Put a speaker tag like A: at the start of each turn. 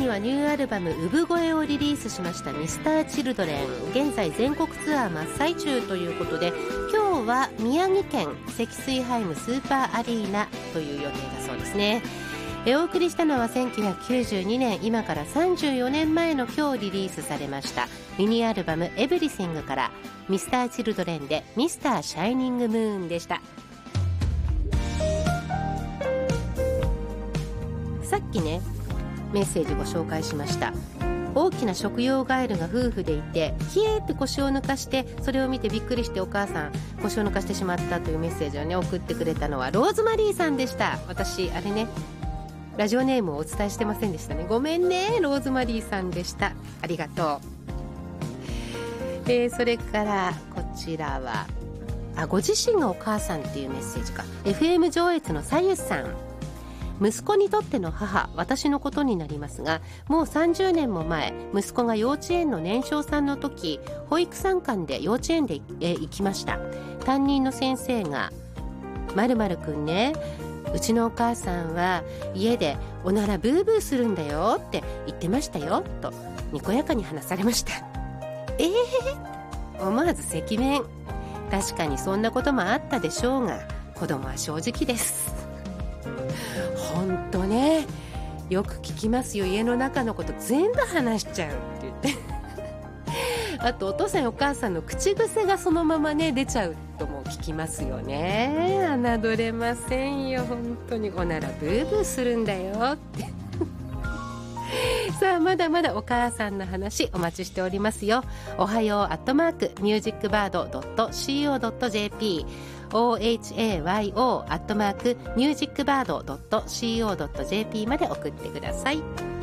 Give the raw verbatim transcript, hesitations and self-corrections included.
A: にはニューアルバム産声をリリースしましたミスターチルドレン。現在全国ツアー真っ最中ということで、今日は宮城県積水ハイムスーパーアリーナという予定だそうですね。えお送りしたのはせんきゅうひゃくきゅうじゅうにねん、今からさんじゅうよねんまえの今日リリースされましたミニアルバムエブリシングからミスターチルドレンでミスターシャイニングムーンでした。さっきねメッセージご紹介しました。大きな食用ガエルが夫婦でいて、ヒエーって腰を抜かして、それを見てびっくりしてお母さん腰を抜かしてしまったというメッセージをね送ってくれたのはローズマリーさんでした。私あれねラジオネームをお伝えしてませんでしたね。ごめんね、ローズマリーさんでした。ありがとう。えー、それからこちらはあご自身がお母さんっていうメッセージか。 エフエム 上越のさゆさん。息子にとっての母、私のことになりますが、もうさんじゅうねんも前、息子が幼稚園の年少さんの時、保育参観で幼稚園でえ行きました。担任の先生が、〇〇くんね、うちのお母さんは家でおならブーブーするんだよって言ってましたよとにこやかに話されました。えー、思わず赤面。確かにそんなこともあったでしょうが、子供は正直です。本当ね、よく聞きますよ。家の中のこと全部話しちゃうって言ってあとお父さんお母さんの口癖がそのままね出ちゃうとも聞きますよね。侮れませんよ本当に。おならブーブーするんだよってさあまだまだお母さんの話お待ちしておりますよ。おはようアットマークミュージックバード ドット シーオー ドット ジェーピーオーエイチエーワイオー アットマークミュージックバード ドット シーオー ドット ジェーピー まで送ってください。